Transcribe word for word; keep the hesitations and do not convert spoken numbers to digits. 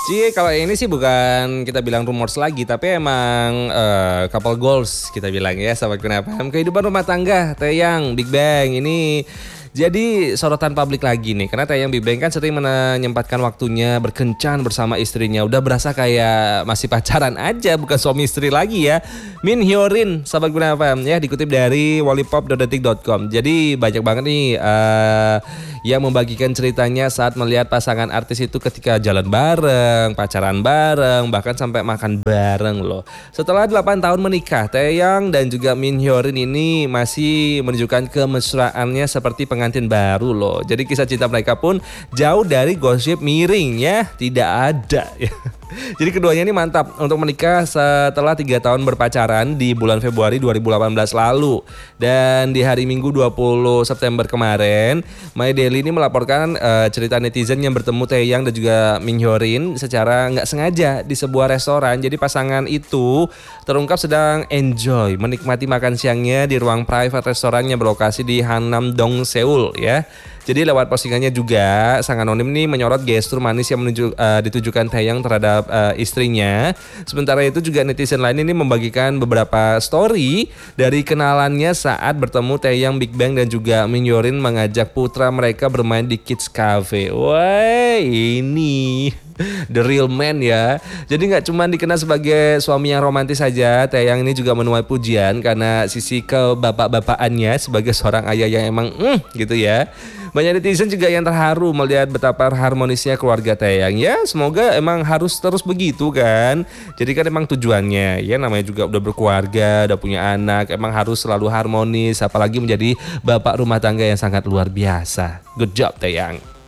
Cie, kalau ini sih bukan kita bilang rumors lagi, tapi emang uh, couple goals kita bilang ya, sahabat kenapa? Kehidupan rumah tangga, Taeyang, Big Bang ini jadi sorotan publik lagi nih, karena Taeyang Big Bang kan sering menyempatkan waktunya berkencan bersama istrinya. Udah berasa kayak masih pacaran aja, bukan suami istri lagi ya. Min Hyorin, sahabat Guna F M ya, dikutip dari wallipop dot detik dot com. Jadi banyak banget nih uh, yang membagikan ceritanya saat melihat pasangan artis itu ketika jalan bareng, pacaran bareng, bahkan sampai makan bareng loh. Setelah delapan tahun menikah, Taeyang dan juga Min Hyorin ini masih menunjukkan kemesraannya seperti pengantin baru loh. Jadi kisah cinta mereka pun jauh dari gosip miring ya, tidak ada ya. Jadi keduanya ini mantap untuk menikah setelah tiga tahun berpacaran di bulan Februari dua ribu delapan belas lalu. Dan di hari Minggu dua puluh September kemarin, My Daily ini melaporkan uh, cerita netizen yang bertemu Taeyang dan juga Min Hyorin secara nggak sengaja di sebuah restoran. Jadi pasangan itu terungkap sedang enjoy menikmati makan siangnya di ruang private restoran yang berlokasi di Hannam-dong, Seoul ya. Jadi lewat postingannya juga, sang anonim ini menyorot gestur manis yang menunjuk, uh, ditujukan Taeyang terhadap uh, istrinya. Sementara itu juga netizen lain ini membagikan beberapa story dari kenalannya saat bertemu Taeyang Big Bang dan juga Min Hyorin mengajak putra mereka bermain di Kids Cafe. Wah, ini the real man ya. Jadi gak cuma dikenal sebagai suami yang romantis saja, Taeyang ini juga menuai pujian karena sisi kebapak-bapakannya sebagai seorang ayah yang emang mm, gitu ya. Banyak netizen juga yang terharu melihat betapa harmonisnya keluarga Taeyang. Ya semoga emang harus terus begitu kan. Jadi kan emang tujuannya ya, namanya juga udah berkeluarga, udah punya anak, emang harus selalu harmonis. Apalagi menjadi bapak rumah tangga yang sangat luar biasa. Good job Taeyang.